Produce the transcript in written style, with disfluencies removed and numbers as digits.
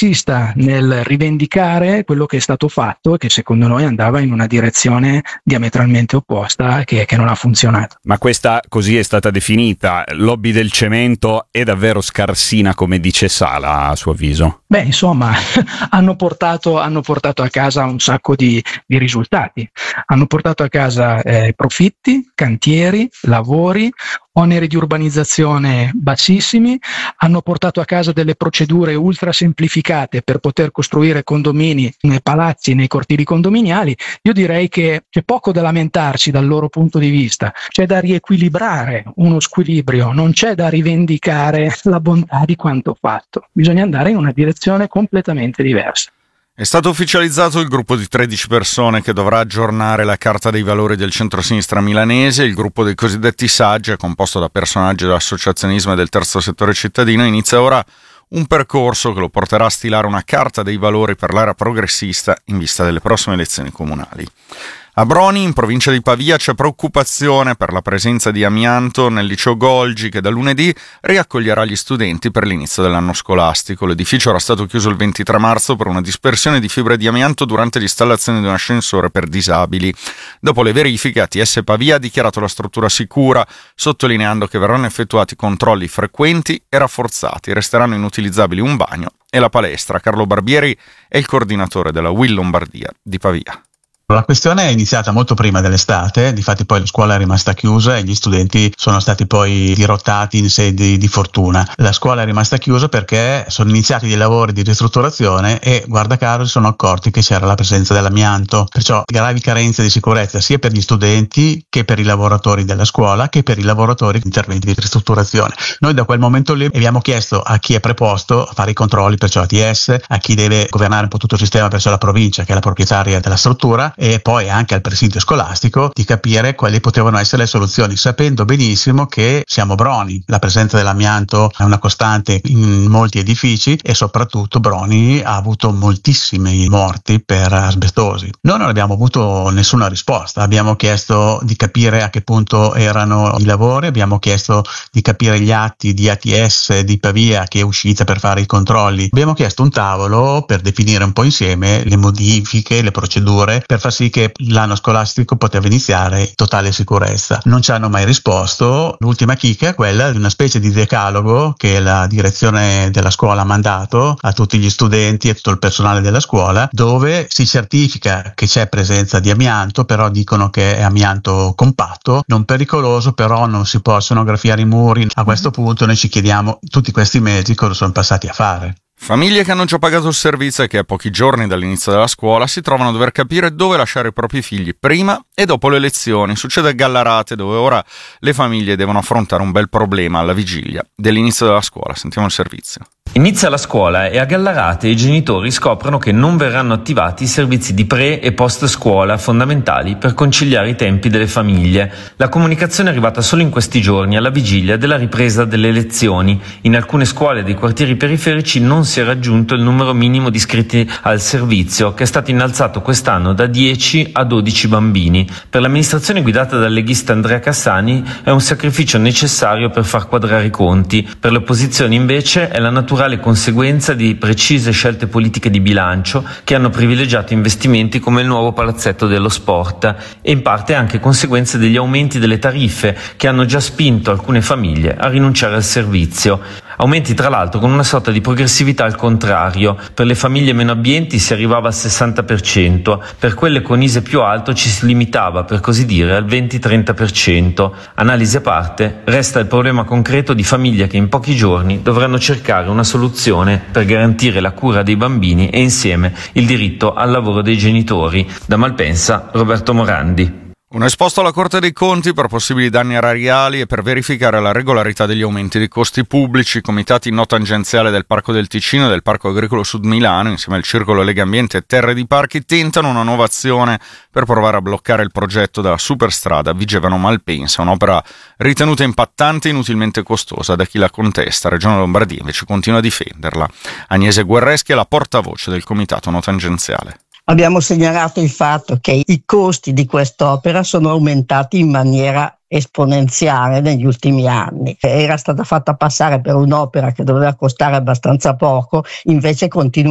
progressista nel rivendicare quello che è stato fatto e che secondo noi andava in una direzione diametralmente opposta che non ha funzionato. Ma questa, così è stata definita, lobby del cemento è davvero scarsina, come dice Sala, a suo avviso? Beh, insomma, hanno portato a casa un sacco di risultati. Hanno portato a casa profitti, cantieri, lavori, oneri di urbanizzazione bassissimi, hanno portato a casa delle procedure ultra semplificate per poter costruire condomini nei palazzi, nei cortili condominiali. Io direi che c'è poco da lamentarci dal loro punto di vista, c'è da riequilibrare uno squilibrio, non c'è da rivendicare la bontà di quanto fatto, bisogna andare in una direzione completamente diversa. È stato ufficializzato il gruppo di 13 persone che dovrà aggiornare la carta dei valori del centrosinistra milanese. Il gruppo dei cosiddetti saggi, è composto da personaggi dell'associazionismo e del terzo settore cittadino, inizia ora un percorso che lo porterà a stilare una carta dei valori per l'area progressista in vista delle prossime elezioni comunali. A Broni, in provincia di Pavia, c'è preoccupazione per la presenza di amianto nel liceo Golgi, che da lunedì riaccoglierà gli studenti per l'inizio dell'anno scolastico. L'edificio era stato chiuso il 23 marzo per una dispersione di fibre di amianto durante l'installazione di un ascensore per disabili. Dopo le verifiche, ATS Pavia ha dichiarato la struttura sicura, sottolineando che verranno effettuati controlli frequenti e rafforzati. Resteranno inutilizzabili un bagno e la palestra. Carlo Barbieri è il coordinatore della UIL Lombardia di Pavia. La questione è iniziata molto prima dell'estate, difatti poi la scuola è rimasta chiusa e gli studenti sono stati poi dirottati in sedi di fortuna. La scuola è rimasta chiusa perché sono iniziati dei lavori di ristrutturazione e guarda caso si sono accorti che c'era la presenza dell'amianto, perciò gravi carenze di sicurezza sia per gli studenti che per i lavoratori della scuola che per i lavoratori di interventi di ristrutturazione. Noi da quel momento lì abbiamo chiesto a chi è preposto a fare i controlli, perciò ATS, a chi deve governare un po' tutto il sistema, perciò la provincia che è la proprietaria della struttura, e poi anche al presidio scolastico, di capire quali potevano essere le soluzioni, sapendo benissimo che siamo Broni, la presenza dell'amianto è una costante in molti edifici e soprattutto Broni ha avuto moltissimi morti per asbestosi. Noi non abbiamo avuto nessuna risposta, abbiamo chiesto di capire a che punto erano i lavori, abbiamo chiesto di capire gli atti di ATS di Pavia che è uscita per fare i controlli, abbiamo chiesto un tavolo per definire un po' insieme le modifiche, le procedure per far sì che l'anno scolastico poteva iniziare in totale sicurezza. Non ci hanno mai risposto. L'ultima chicca è quella di una specie di decalogo che la direzione della scuola ha mandato a tutti gli studenti e tutto il personale della scuola, dove si certifica che c'è presenza di amianto, però dicono che è amianto compatto, non pericoloso, però non si possono graffiare i muri. A questo punto noi ci chiediamo tutti questi mesi cosa sono passati a fare. Famiglie che hanno già pagato il servizio e che a pochi giorni dall'inizio della scuola si trovano a dover capire dove lasciare i propri figli prima e dopo le lezioni. Succede a Gallarate, dove ora le famiglie devono affrontare un bel problema alla vigilia dell'inizio della scuola. Sentiamo il servizio. Inizia la scuola e a Gallarate i genitori scoprono che non verranno attivati i servizi di pre- e post-scuola fondamentali per conciliare i tempi delle famiglie. La comunicazione è arrivata solo in questi giorni, alla vigilia della ripresa delle lezioni. In alcune scuole dei quartieri periferici non si è raggiunto il numero minimo di iscritti al servizio, che è stato innalzato quest'anno da 10 a 12 bambini. Per l'amministrazione guidata dal leghista Andrea Cassani è un sacrificio necessario per far quadrare i conti. Per le opposizioni invece è la naturale conseguenza di precise scelte politiche di bilancio che hanno privilegiato investimenti come il nuovo palazzetto dello sport e in parte anche conseguenze degli aumenti delle tariffe che hanno già spinto alcune famiglie a rinunciare al servizio. Aumenti tra l'altro con una sorta di progressività al contrario. Per le famiglie meno abbienti si arrivava al 60%, per quelle con ISEE più alto ci si limitava, per così dire, al 20-30%. Analisi a parte, resta il problema concreto di famiglie che in pochi giorni dovranno cercare una soluzione per garantire la cura dei bambini e insieme il diritto al lavoro dei genitori. Da Malpensa, Roberto Morandi. Un esposto alla Corte dei Conti per possibili danni erariali e per verificare la regolarità degli aumenti dei costi pubblici. I comitati no tangenziale del Parco del Ticino e del Parco Agricolo Sud Milano, insieme al Circolo Lega Ambiente e Terre di Parchi, tentano una nuova azione per provare a bloccare il progetto della superstrada Vigevano-Malpensa, un'opera ritenuta impattante e inutilmente costosa da chi la contesta. Regione Lombardia invece continua a difenderla. Agnese Guerreschi è la portavoce del comitato no tangenziale. Abbiamo segnalato il fatto che i costi di quest'opera sono aumentati in maniera esponenziale negli ultimi anni. Era stata fatta passare per un'opera che doveva costare abbastanza poco, invece continua